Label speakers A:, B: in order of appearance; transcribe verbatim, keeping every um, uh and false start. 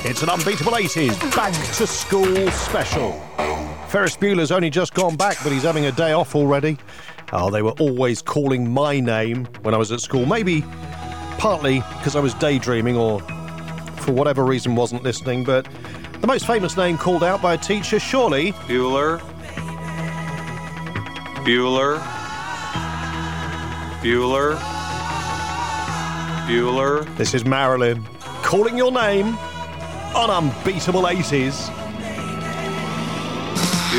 A: It's an Unbeatable eighties Back to School special. Ferris Bueller's only just gone back, but he's having a day off already. Oh, they were always calling my name when I was at school. Maybe partly because I was daydreaming or for whatever reason wasn't listening, but the most famous name called out by a teacher, surely...
B: Bueller. Bueller. Bueller. Bueller.
A: This is Marilyn calling your name on Unbeatable eighties.